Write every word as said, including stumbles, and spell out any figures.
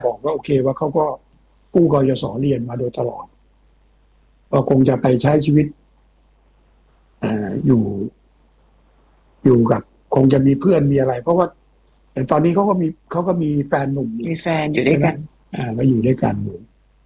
บอกว่าโอเคว่าเขาก็กู้กยศเรียนมาโดยตลอดก็คงจะไปใช้ชีวิตออยู่อยู่กับคงจะมีเพื่อนมีอะไรเพราะว่าแต่ตอนนี้เขาก็มีเขาก็มีแฟนหนุ่มมีแฟนอยู่ด้วยกันอ่าก็อยู่ด้วยกันอยู่